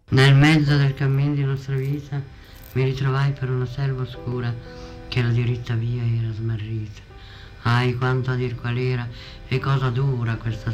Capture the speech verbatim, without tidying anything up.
Nel mezzo del cammin di nostra vita mi ritrovai per una selva oscura che la diritta via era smarrita. Ahi, quanto a dir qual era e cosa dura questa